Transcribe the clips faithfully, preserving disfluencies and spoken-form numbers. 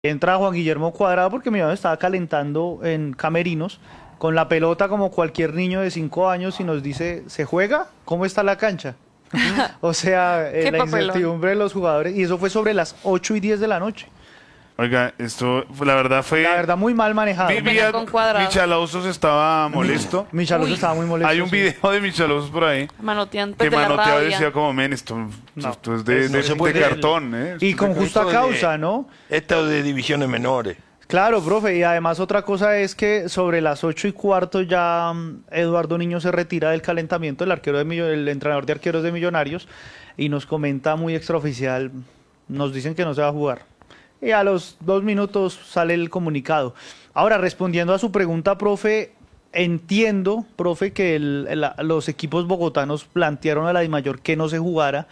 Entra Juan Guillermo Cuadrado porque Millonarios estaba calentando en camerinos con la pelota como cualquier niño de cinco años y nos dice, ¿se juega? ¿Cómo está la cancha? O sea, eh, Qué la papelón. incertidumbre de los jugadores y eso fue sobre las ocho y diez de la noche. Oiga, esto, la verdad fue... La verdad, muy mal manejado. Vi- vi a- con Cuadrado. Michalausos estaba molesto. Michaloso Uy. estaba muy molesto. Hay un sí. video de Michalausos por ahí Manoteando que de la manoteaba y rabia. decía como, men, esto, No, esto es de, eso de- no se de puede. cartón, ¿eh? Y Esto con es de justa de- causa, ¿no? Esto de divisiones menores. Claro, profe, y además otra cosa es que sobre las ocho y cuarto ya mm, Eduardo Niño se retira del calentamiento, el arquero de Millo- el entrenador de arqueros de Millonarios, y nos comenta muy extraoficial, nos dicen que no se va a jugar. Y a los dos minutos sale el comunicado. Ahora, respondiendo a su pregunta, profe, entiendo, profe, que el- el- los equipos bogotanos plantearon a la DIMAYOR que no se jugara,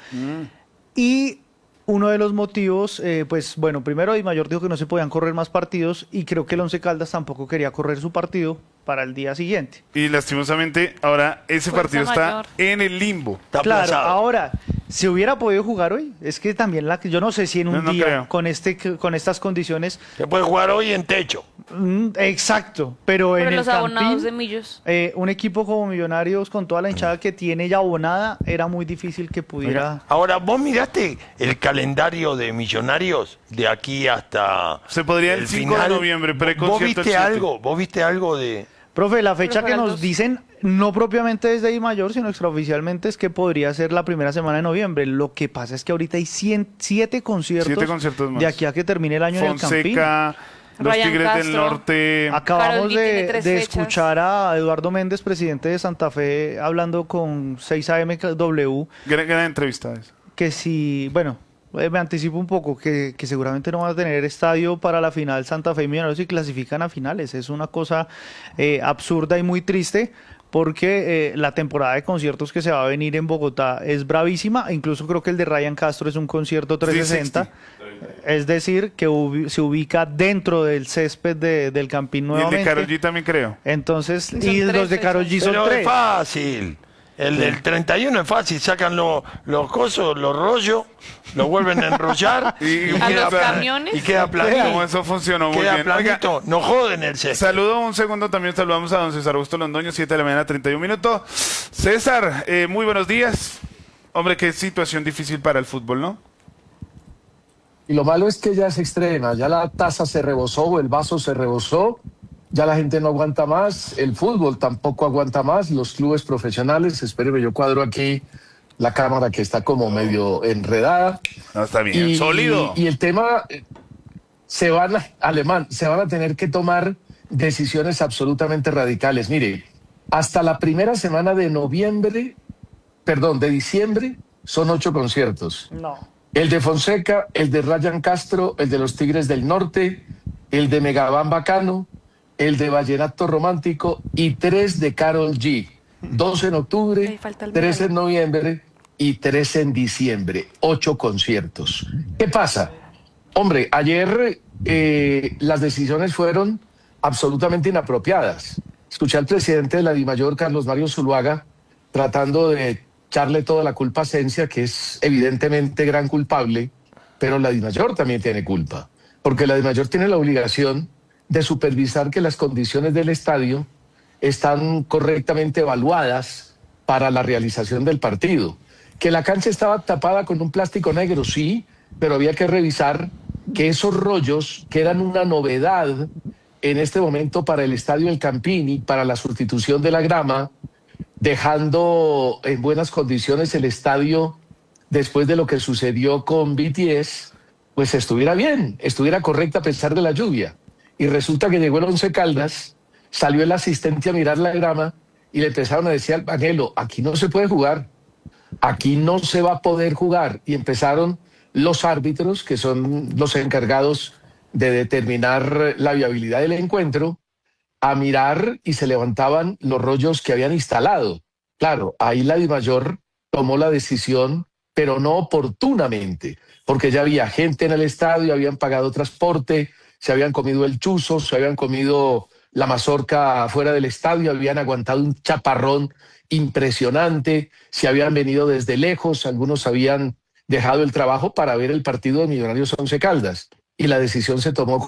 y uno de los motivos, eh, pues bueno, primero Di Mayor dijo que no se podían correr más partidos y creo que el Once Caldas tampoco quería correr su partido para el día siguiente. Y lastimosamente, ahora ese Fuerza partido está mayor. en el limbo. Está Claro, aplazado. ahora, ¿se hubiera podido jugar hoy? Es que también la yo no sé si en un No, no día creo. con este con estas condiciones, Se puede jugar hoy en techo. mm, exacto, pero, Pero en los el abonados Campín, de Millos. eh, un equipo como Millonarios con toda la hinchada que tiene ya abonada, era muy difícil que pudiera. Ahora, ¿vos miraste el calendario de Millonarios de aquí hasta Se podría el el cinco de final? noviembre, ¿Vos preconcierto el viste siete. algo? ¿Vos viste algo de...? Profe, la fecha Pero que para el nos dos. dicen, no propiamente desde I Mayor, sino extraoficialmente, es que podría ser la primera semana de noviembre. Lo que pasa es que ahorita hay cien, siete conciertos, Siete conciertos más. de aquí a que termine el año en el Campín. Fonseca, los Ryan Tigres del Castro. Norte. Acabamos Karol G tiene de, tres de fechas. escuchar a Eduardo Méndez, presidente de Santa Fe, hablando con seis A M W, Gran, gran entrevista esa. que si, bueno, eh, me anticipo un poco, que, que seguramente no van a tener estadio para la final Santa Fe y Millonarios si clasifican a finales. Es una cosa eh, absurda y muy triste porque eh, la temporada de conciertos que se va a venir en Bogotá es bravísima. Incluso creo que el de Ryan Castro es un concierto trescientos sesenta. Es decir, que ubi- se ubica dentro del césped de- del Campín Y el nuevamente. de Karol G también creo. Entonces, Son y tres los de Karol G son Pero tres. es fácil. El del treinta y uno es fácil. Sacan lo- los cosos, los rollos, lo vuelven a enrollar Y- A queda los plan- camiones. Y queda planito. Como eso funcionó muy Queda bien. Oiga, planito. No joden el césped. saludo un segundo, también saludamos a don César Augusto Londoño, siete de la mañana, treinta y un minutos. César, eh, muy buenos días. Hombre, qué situación difícil para el fútbol, ¿no? Y lo malo es que ya es extrema, ya la taza se rebosó, el vaso se rebosó, ya la gente no aguanta más, el fútbol tampoco aguanta más, los clubes profesionales, espéreme, yo cuadro aquí la cámara que está como medio enredada. No, está bien. Y, Sólido. y el tema, eh, se van a, alemán, se van a tener que tomar decisiones absolutamente radicales. Mire, hasta la primera semana de noviembre, perdón, de diciembre, son ocho conciertos. No. El de Fonseca, el de Ryan Castro, el de los Tigres del Norte, el de Megabán Bacano, el de Vallenato Romántico y tres de Karol G. Dos en Ahí octubre, falta el tres verano. en noviembre y tres en diciembre. Ocho conciertos. ¿Qué pasa? Hombre, ayer eh, las decisiones fueron absolutamente inapropiadas. Escuché al presidente de la DIMAYOR, Carlos Mario Zuluaga, tratando de echarle toda la culpa a Asensio, que es evidentemente gran culpable, pero la DIMAYOR también tiene culpa, porque la DIMAYOR tiene la obligación de supervisar que las condiciones del estadio están correctamente evaluadas para la realización del partido. Que la cancha estaba tapada con un plástico negro, sí, pero había que revisar que esos rollos, que eran una novedad en este momento para el estadio El Campín y para la sustitución de la grama, dejando en buenas condiciones el estadio después de lo que sucedió con B T S, pues estuviera bien, estuviera correcta a pesar de la lluvia. Y resulta que llegó el Once Caldas, salió el asistente a mirar la grama y le empezaron a decir al Vanelo, aquí no se puede jugar, aquí no se va a poder jugar. Y empezaron los árbitros, que son los encargados de determinar la viabilidad del encuentro, a mirar y se levantaban los rollos que habían instalado. Claro, ahí la DIMAYOR tomó la decisión, pero no oportunamente, porque ya había gente en el estadio, habían pagado transporte, se habían comido el chuzo, se habían comido la mazorca afuera del estadio, habían aguantado un chaparrón impresionante, se habían venido desde lejos, algunos habían dejado el trabajo para ver el partido de Millonarios Once Caldas. y la decisión se tomó